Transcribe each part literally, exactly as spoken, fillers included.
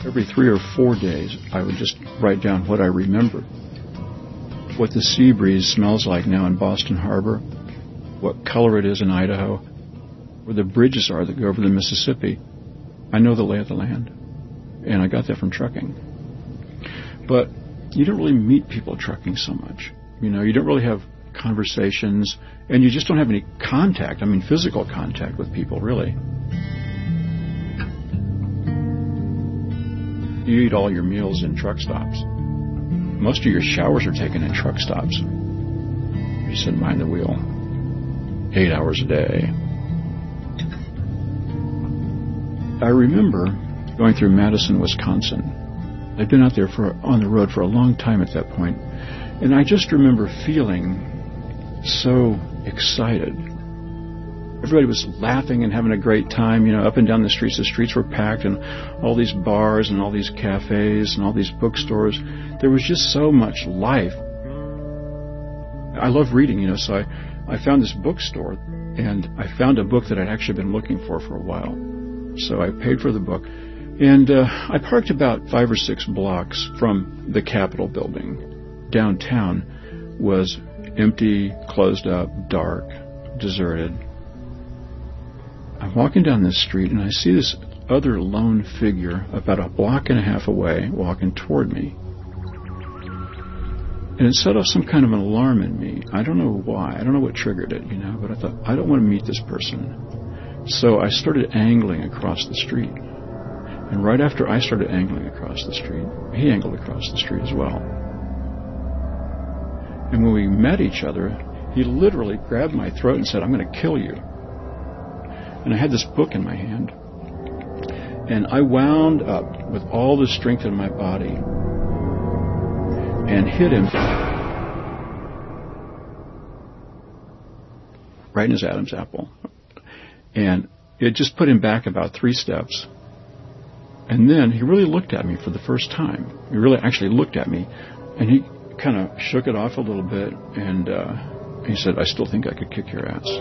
Every three or four days, I would just write down what I remembered. What the sea breeze smells like now in Boston Harbor, what color it is in Idaho, where the bridges are that go over the Mississippi. I know the lay of the land, and I got that from trucking. But you don't really meet people trucking so much. You know, you don't really have conversations, and you just don't have any contact, I mean physical contact with people, really. You eat all your meals in truck stops. Most of your showers are taken in truck stops. You sit behind the wheel eight hours a day. I remember going through Madison, Wisconsin. I'd been out there for on the road for a long time at that point, and I just remember feeling so excited. Everybody was laughing and having a great time, you know, up and down the streets. The streets were packed, and all these bars and all these cafes and all these bookstores. There was just so much life. I love reading, you know, so I, I found this bookstore, and I found a book that I'd actually been looking for for a while. So I paid for the book, and uh, I parked about five or six blocks from the Capitol building. Downtown was empty, closed up, dark, deserted. I'm walking down this street, and I see this other lone figure about a block and a half away walking toward me. And it set off some kind of an alarm in me. I don't know why. I don't know what triggered it, you know, but I thought, I don't want to meet this person. So I started angling across the street. And right after I started angling across the street, he angled across the street as well. And when we met each other, he literally grabbed my throat and said, "I'm going to kill you." And I had this book in my hand. And I wound up with all the strength in my body and hit him right in his Adam's apple. And it just put him back about three steps. And then he really looked at me for the first time. He really actually looked at me. And he kind of shook it off a little bit. And uh, he said, "I still think I could kick your ass."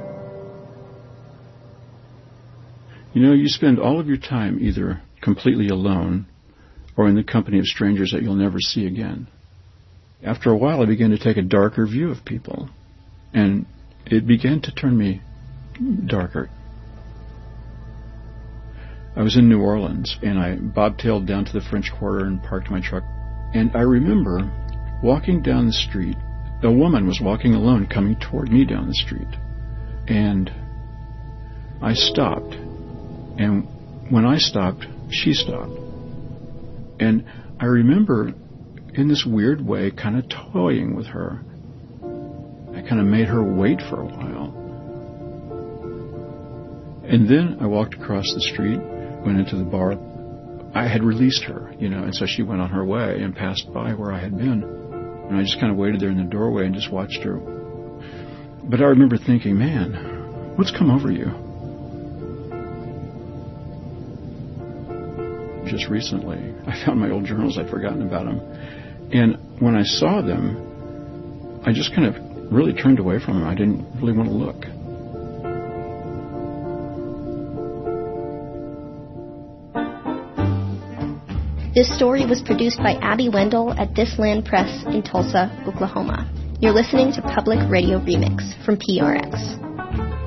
You know, you spend all of your time either completely alone or in the company of strangers that you'll never see again. After a while, I began to take a darker view of people, and it began to turn me darker. I was in New Orleans, and I bobtailed down to the French Quarter and parked my truck. And I remember walking down the street. A woman was walking alone, coming toward me down the street. And I stopped. And when I stopped, she stopped. And I remember, in this weird way, kind of toying with her. I kind of made her wait for a while. And then I walked across the street, went into the bar. I had released her, you know, and so she went on her way and passed by where I had been. And I just kind of waited there in the doorway and just watched her. But I remember thinking, man, what's come over you? Just recently, I found my old journals. I'd forgotten about them. And when I saw them, I just kind of really turned away from them. I didn't really want to look. This story was produced by Abby Wendell at This Land Press in Tulsa, Oklahoma. You're listening to Public Radio Remix from P R X.